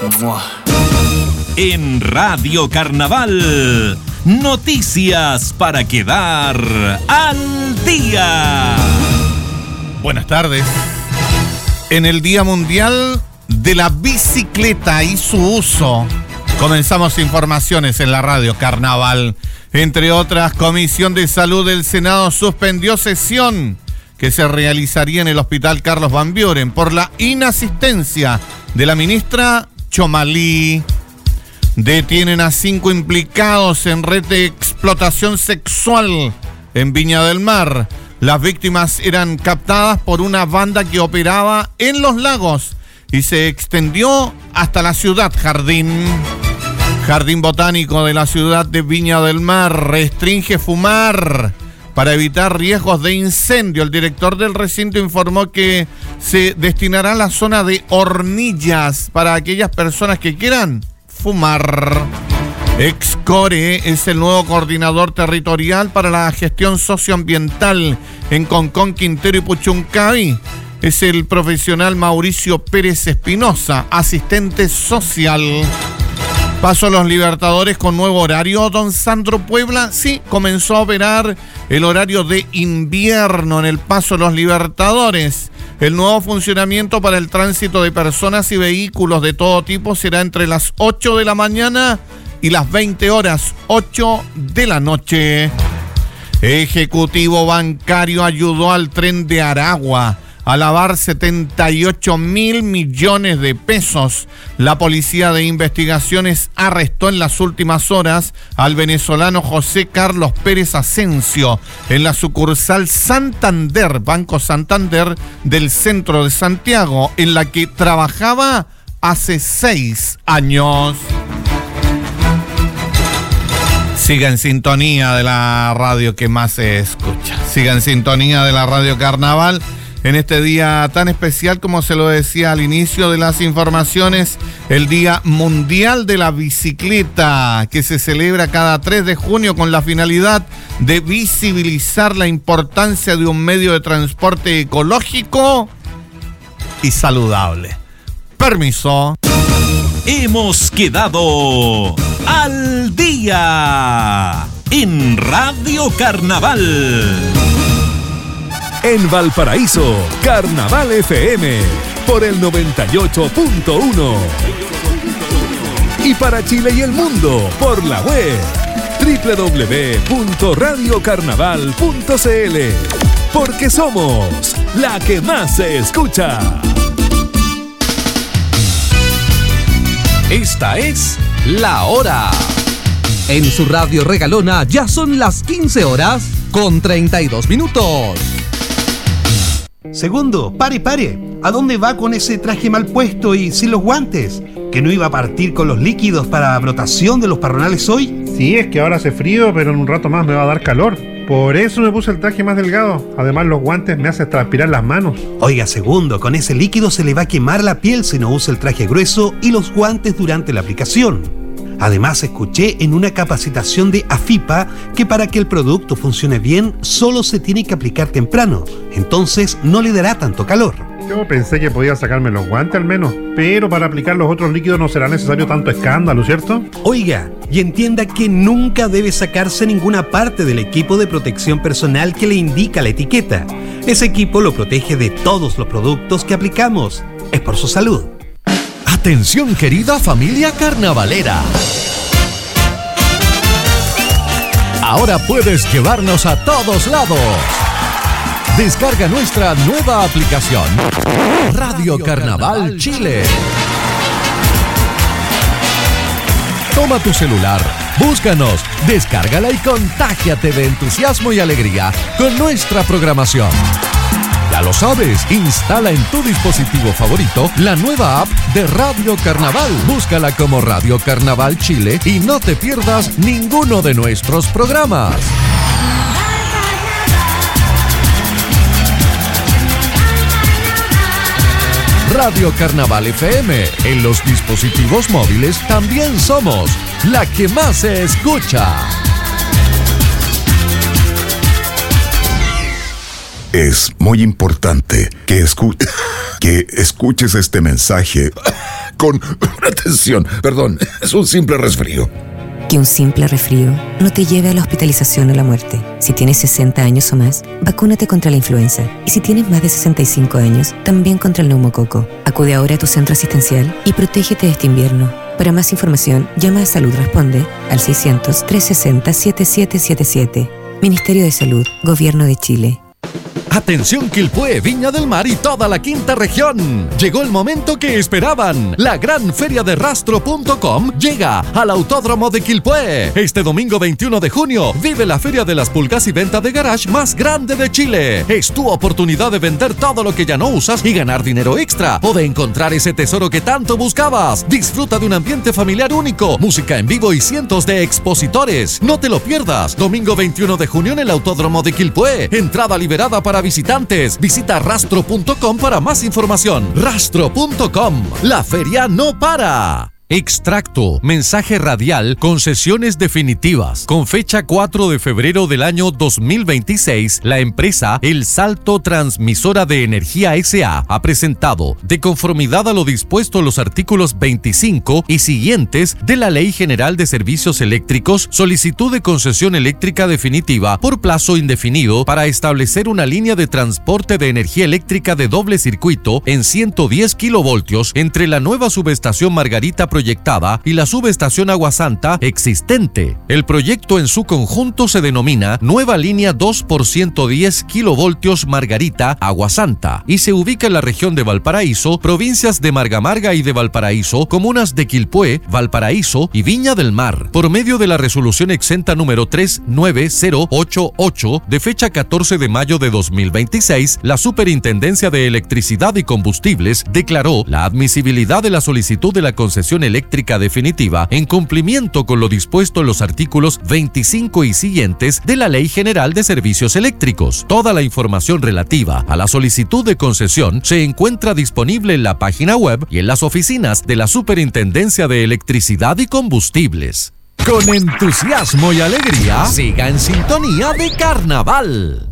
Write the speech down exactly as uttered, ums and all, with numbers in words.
En Radio Carnaval, noticias para quedar al día. Buenas tardes. En el Día Mundial de la Bicicleta y su uso, comenzamos informaciones en la Radio Carnaval. Entre otras, Comisión de Salud del Senado suspendió sesión que se realizaría en el Hospital Carlos Van Buren por la inasistencia de la ministra Chomalí. Detienen a cinco implicados en red de explotación sexual en Viña del Mar. Las víctimas eran captadas por una banda que operaba en Los Lagos y se extendió hasta la ciudad Jardín. Jardín Botánico de la ciudad de Viña del Mar restringe fumar para evitar riesgos de incendio. El director del recinto informó que se destinará a la zona de hornillas para aquellas personas que quieran fumar. Excore es el nuevo coordinador territorial para la gestión socioambiental en Concón, Quintero y Puchuncaví. Es el profesional Mauricio Pérez Espinosa, asistente social. Paso a los Libertadores con nuevo horario. Don Sandro Puebla, sí, comenzó a operar el horario de invierno en el Paso a los Libertadores. El nuevo funcionamiento para el tránsito de personas y vehículos de todo tipo será entre las ocho de la mañana y las veinte horas, ocho de la noche. Ejecutivo bancario ayudó al Tren de Aragua a lavar setenta y ocho mil millones de pesos. La Policía de Investigaciones arrestó en las últimas horas al venezolano José Carlos Pérez Asensio en la sucursal Santander, Banco Santander del centro de Santiago, en la que trabajaba hace seis años. Siga en sintonía de la radio que más se escucha. Siga en sintonía de la Radio Carnaval. En este día tan especial, como se lo decía al inicio de las informaciones, el Día Mundial de la Bicicleta, que se celebra cada tres de junio con la finalidad de visibilizar la importancia de un medio de transporte ecológico y saludable. Permiso. Hemos quedado al día en Radio Carnaval. En Valparaíso, Carnaval F M, por el noventa y ocho punto uno. Y para Chile y el mundo, por la web, doble u doble u doble u punto radio carnaval punto c l. Porque somos la que más se escucha. Esta es La Hora. En su radio regalona ya son las quince horas con treinta y dos minutos. Segundo, pare, pare. ¿A dónde va con ese traje mal puesto y sin los guantes? ¿Que no iba a partir con los líquidos para brotación de los parronales hoy? Sí, es que ahora hace frío, pero en un rato más me va a dar calor. Por eso me puse el traje más delgado. Además, los guantes me hacen transpirar las manos. Oiga, segundo, con ese líquido se le va a quemar la piel si no usa el traje grueso y los guantes durante la aplicación. Además, escuché en una capacitación de AFIPA que para que el producto funcione bien, solo se tiene que aplicar temprano. Entonces, no le dará tanto calor. Yo pensé que podía sacarme los guantes al menos, pero para aplicar los otros líquidos no será necesario tanto escándalo, ¿cierto? Oiga, y entienda que nunca debe sacarse ninguna parte del equipo de protección personal que le indica la etiqueta. Ese equipo lo protege de todos los productos que aplicamos. Es por su salud. Atención, querida familia carnavalera. Ahora puedes llevarnos a todos lados. Descarga nuestra nueva aplicación Radio Carnaval Chile. Toma tu celular, búscanos, descárgala y contágiate de entusiasmo y alegría con nuestra programación. Ya lo sabes, instala en tu dispositivo favorito la nueva app de Radio Carnaval. Búscala como Radio Carnaval Chile y no te pierdas ninguno de nuestros programas. Radio Carnaval F M. En los dispositivos móviles también somos la que más se escucha. Es muy importante que, escu- que escuches este mensaje con... Atención, perdón, es un simple resfrío. Que un simple resfrío no te lleve a la hospitalización o la muerte. Si tienes sesenta años o más, vacúnate contra la influenza. Y si tienes más de sesenta y cinco años, también contra el neumococo. Acude ahora a tu centro asistencial y protégete de este invierno. Para más información, llama a Salud Responde al seiscientos, trescientos sesenta, setenta y siete setenta y siete. Ministerio de Salud, Gobierno de Chile. Atención Quilpué, Viña del Mar y toda la quinta región. Llegó el momento que esperaban. La gran feria de rastro punto com llega al Autódromo de Quilpué. Este domingo veintiuno de junio vive la feria de las pulgas y venta de garage más grande de Chile. Es tu oportunidad de vender todo lo que ya no usas y ganar dinero extra o de encontrar ese tesoro que tanto buscabas. Disfruta de un ambiente familiar único, música en vivo y cientos de expositores. No te lo pierdas. Domingo veintiuno de junio en el Autódromo de Quilpué. Entrada liberada para visitantes. Visita rastro punto com para más información. Rastro punto com. La feria no para. Extracto, mensaje radial, concesiones definitivas. Con fecha cuatro de febrero del año dos mil veintiséis, la empresa El Salto Transmisora de Energía S A ha presentado, de conformidad a lo dispuesto en los artículos veinticinco y siguientes de la Ley General de Servicios Eléctricos, solicitud de concesión eléctrica definitiva por plazo indefinido para establecer una línea de transporte de energía eléctrica de doble circuito en ciento diez kilovoltios entre la nueva subestación Margarita proyectada y la subestación Agua Santa existente. El proyecto en su conjunto se denomina Nueva Línea dos por ciento diez kilovoltios Margarita Agua Santa y se ubica en la región de Valparaíso, provincias de Marga Marga y de Valparaíso, comunas de Quilpué, Valparaíso y Viña del Mar. Por medio de la resolución exenta número tres nueve cero ocho ocho de fecha catorce de mayo de dos mil veintiséis, la Superintendencia de Electricidad y Combustibles declaró la admisibilidad de la solicitud de la concesión eléctrica definitiva en cumplimiento con lo dispuesto en los artículos veinticinco y siguientes de la Ley General de Servicios Eléctricos. Toda la información relativa a la solicitud de concesión se encuentra disponible en la página web y en las oficinas de la Superintendencia de Electricidad y Combustibles. Con entusiasmo y alegría, siga en sintonía de Carnaval.